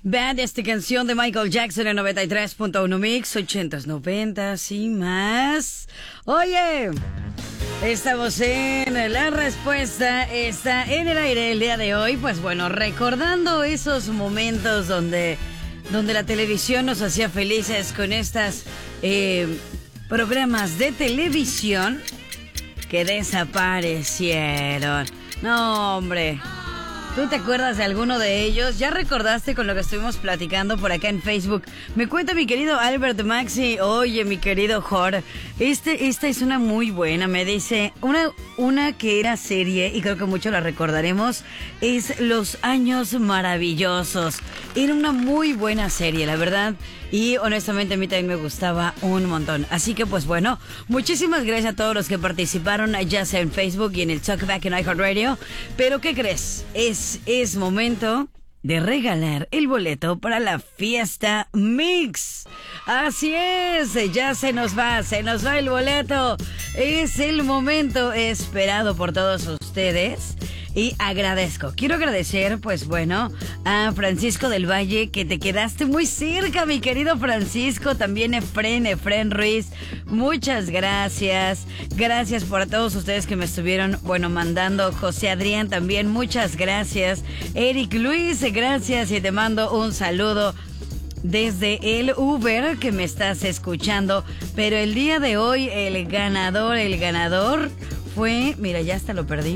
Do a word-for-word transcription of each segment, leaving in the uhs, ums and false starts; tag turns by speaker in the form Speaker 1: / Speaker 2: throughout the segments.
Speaker 1: Bad, esta canción de Michael Jackson en noventa y tres punto uno Mix, ochentas, noventas y más. Oye, estamos en La Respuesta, está en el aire el día de hoy. Pues bueno, recordando esos momentos donde, donde la televisión nos hacía felices con estas eh, programas de televisión que desaparecieron. No, hombre. ¿Tú te acuerdas de alguno de ellos? ¿Ya recordaste con lo que estuvimos platicando por acá en Facebook? Me cuenta mi querido Albert Maxi. Oye, mi querido Jor, este, esta es una muy buena. Me dice, una, una que era serie, y creo que mucho la recordaremos, es Los Años Maravillosos. Era una muy buena serie, la verdad. Y honestamente a mí también me gustaba un montón. Así que pues bueno, muchísimas gracias a todos los que participaron, ya sea en Facebook y en el Talkback en iHeartRadio. Pero ¿qué crees? Es, es momento de regalar el boleto para la Fiesta Mix. Así es, ya se nos va, se nos va el boleto. Es el momento esperado por todos ustedes. Y agradezco, quiero agradecer, pues bueno, a Francisco del Valle, que te quedaste muy cerca, mi querido Francisco. También Efren, Efren Ruiz, muchas gracias. Gracias por a todos ustedes que me estuvieron, bueno, mandando. José Adrián también, muchas gracias. Eric Luis, gracias y te mando un saludo desde el Uber que me estás escuchando. Pero el día de hoy el ganador, el ganador fue, mira, ya hasta lo perdí.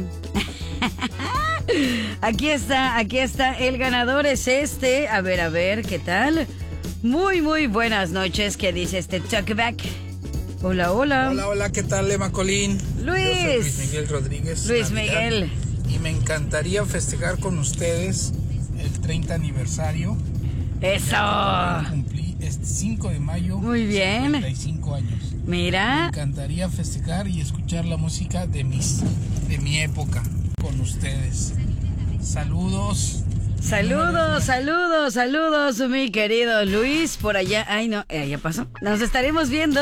Speaker 1: Aquí está, aquí está, el ganador es este. A ver, a ver, ¿qué tal? Muy, muy buenas noches, ¿qué dice este Talkback? Hola, hola.
Speaker 2: Hola, hola, ¿qué tal, Emma Colín?
Speaker 1: Luis.
Speaker 2: Yo soy Luis Miguel Rodríguez.
Speaker 1: Luis
Speaker 2: Navidad,
Speaker 1: Miguel.
Speaker 2: Y me encantaría festejar con ustedes el treinta aniversario.
Speaker 1: Eso.
Speaker 2: Cumplí este cinco de mayo.
Speaker 1: Muy bien.
Speaker 2: cincuenta y cinco años.
Speaker 1: Mira.
Speaker 2: Me encantaría festejar y escuchar la música de mis, de mi época con ustedes. Saludos.
Speaker 1: Saludos, saludos, saludos, mi querido Luis, por allá. Ay, no, eh, ya pasó. Nos estaremos viendo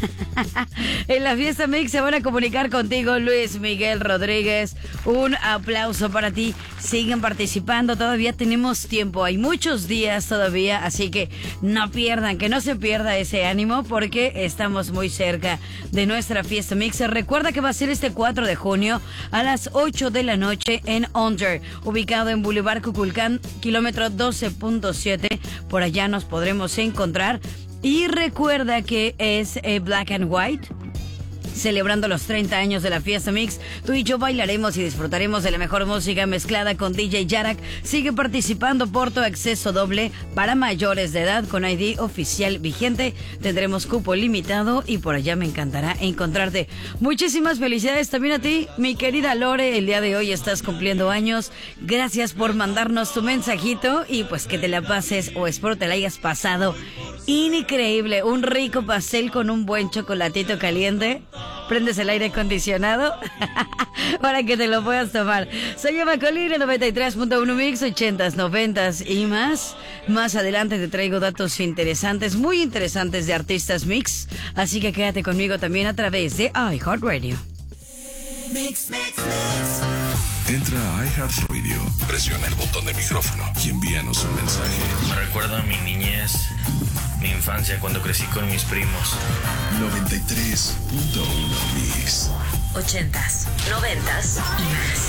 Speaker 1: en la Fiesta Mix. Se van a comunicar contigo, Luis Miguel Rodríguez. Un aplauso para ti. Siguen participando, todavía tenemos tiempo. Hay muchos días todavía, así que no pierdan, que no se pierda ese ánimo, porque estamos muy cerca de nuestra Fiesta Mix. Recuerda que va a ser este cuatro de junio a las ocho de la noche en Under, ubicado en Boulevard Cuculcán, kilómetro doce punto siete. Por allá nos podremos encontrar. Y recuerda que es eh, Black and White, celebrando los treinta años de la Fiesta Mix. Tú y yo bailaremos y disfrutaremos de la mejor música mezclada con D J Yarak. Sigue participando por tu acceso doble para mayores de edad con I D oficial vigente. Tendremos cupo limitado y por allá me encantará encontrarte. Muchísimas felicidades también a ti, mi querida Lore. El día de hoy estás cumpliendo años. Gracias por mandarnos tu mensajito y pues que te la pases, o espero te la hayas pasado increíble. Un rico pastel con un buen chocolatito caliente. Prendes el aire acondicionado para que te lo puedas tomar. Soy Emma Colín en noventa y tres punto uno Mix, ochentas, noventas y más. Más adelante te traigo datos interesantes, muy interesantes de artistas mix. Así que quédate conmigo también a través de iHeartRadio.
Speaker 3: Mix, mix, mix.
Speaker 4: Entra a iHeartRadio, presiona el botón de micrófono y envíanos un mensaje.
Speaker 5: Me recuerda a mi niñez, mi infancia cuando crecí con mis primos.
Speaker 4: noventa y tres punto uno Mix.
Speaker 3: Ochentas, noventas y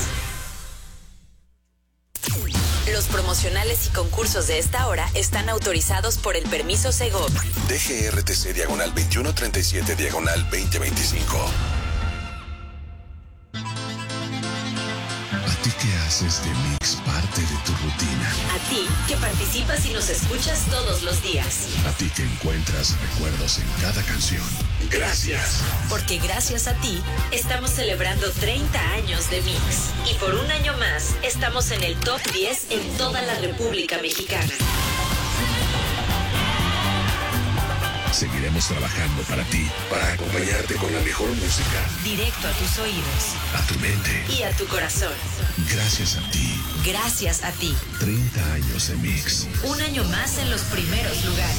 Speaker 3: más. Los promocionales y concursos de esta hora están autorizados por el permiso Segov.
Speaker 4: D G R T C diagonal veintiuno treinta y siete diagonal veinte veinticinco. ¿A ti que haces de Mix parte de tu rutina?
Speaker 3: A ti que participas y nos escuchas todos los días.
Speaker 4: A ti que encuentras recuerdos en cada canción. Gracias.
Speaker 3: Porque gracias a ti estamos celebrando treinta años de Mix. Y por un año más estamos en el top diez en toda la República Mexicana.
Speaker 4: Seguiremos trabajando para ti, para acompañarte con la mejor música.
Speaker 3: Directo a tus oídos.
Speaker 4: A tu mente.
Speaker 3: Y a tu corazón.
Speaker 4: Gracias a ti.
Speaker 3: Gracias a ti.
Speaker 4: treinta años de Mix.
Speaker 3: Un año más en los primeros lugares.